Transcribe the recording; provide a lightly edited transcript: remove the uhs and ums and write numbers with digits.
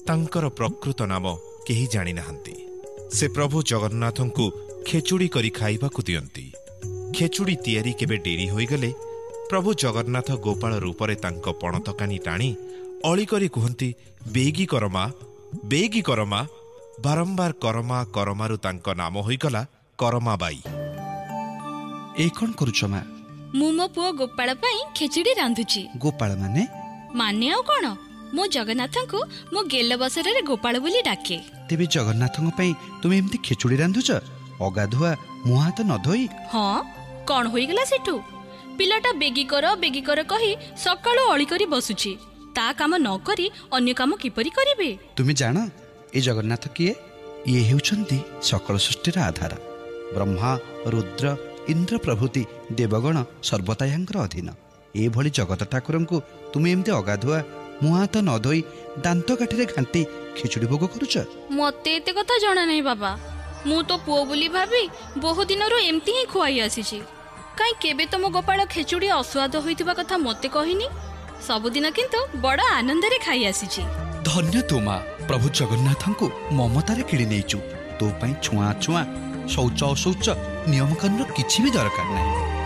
ତାଙ୍କର ପ୍ରକୃତ ନାମ କେହି ଜାଣିନାହାନ୍ତି। ସେ ପ୍ରଭୁ ଜଗନ୍ନାଥଙ୍କୁ ଖେଚୁଡ଼ି କରି ଖାଇବାକୁ ଦିଅନ୍ତି। ଖେଚୁଡ଼ି ତିଆରି କେବେ ଡେରି ହୋଇଗଲେ ପ୍ରଭୁ ଜଗନ୍ନାଥ ଗୋପାଳ ରୂପରେ ତାଙ୍କ ପଣତ କାନି ଟାଣି ଅଳି କରି କୁହନ୍ତି, ବେଗି କରମା, ବେଗି କରମା। ବାରମ୍ବାର କରମା କରମାରୁ ତାଙ୍କ ନାମ ହୋଇଗଲା କରମାବାଇ। ଏ କ'ଣ କରୁଛ ମା? ମୁଁ ମୋ ପୁଅ ଗୋପାଳ ପାଇଁ ଖେଚୁଡ଼ି ରାନ୍ଧୁଛି। ଗୋପାଳ ମାନେ? ମାନେ ଆଉ କ'ଣ, ମୁଁ ଜଗନ୍ନାଥଙ୍କୁ ମୋ ଗେଲ ବସରରେ ଗୋପାଳ ବୋଲି ଡାକେ। ତେବେ ଜଗନ୍ନାଥଙ୍କ ପାଇଁ ତୁମେ ଏମିତି ଖେଚୁଡ଼ି ରାନ୍ଧୁଛ, ଅଗାଧୁଆ ମୁହଁ ହାତ ନ ଧୋଇ? ହଁ, କ'ଣ ହୋଇଗଲା ସେଠୁ? ପିଲାଟା ବେଗି କର କହି ସକାଳୁ ଅଳି କରି ବସୁଛି। ତା କାମ ନ କରି ଅନ୍ୟ କାମ କିପରି କରିବେ? ତୁମେ ଜାଣ ଏ ଜଗନ୍ନାଥ କିଏ? ଇଏ ହେଉଛନ୍ତି ସକଳ ସୃଷ୍ଟିର ଆଧାର। ବ୍ରହ୍ମା, ରୁଦ୍ର, ଇନ୍ଦ୍ର ପ୍ରଭୃତି ଦେବଗଣ ସର୍ବଦା ୟାଙ୍କର ଅଧୀନ। ଏଭଳି ଜଗତ ଠାକୁରଙ୍କୁ ତୁମେ ଏମିତି ଅଗାଧୁଆ ମୁହଁ ହାତ ନ ଧୋଇ ଦାନ୍ତ କାଠିରେ ଘାଣ୍ଟି ଖେଚୁଡ଼ି ଭୋଗ କରୁଛ? ମତେ ଏତେ କଥା ଜଣା ନାହିଁ ବାବା। ମୁଁ ତ ପୁଅ ବୋଲି ଭାବି ବହୁ ଦିନରୁ ଏମିତି ହିଁ ଖୁଆଇ ଆସିଛି। କାହିଁ କେବେ ତ ମୋ ଗୋପାଳ ଖେଚୁଡ଼ି ଅସ୍ୱାଦ ହୋଇଥିବା କଥା ମୋତେ କହିନି। ସବୁଦିନ କିନ୍ତୁ ବଡ଼ ଆନନ୍ଦରେ ଖାଇ ଆସିଛି। ଧନ୍ୟ ତୁ ମା, ପ୍ରଭୁ ଜଗନ୍ନାଥଙ୍କୁ ମମତାରେ କିଣି ନେଇଛୁ। ତୋ ପାଇଁ ଛୁଆଁ ଛୁଆଁ, ଶୌଚ ଅଶୌଚ, ନିୟମ କାନୁନ କିଛି ବି ଦରକାର ନାହିଁ।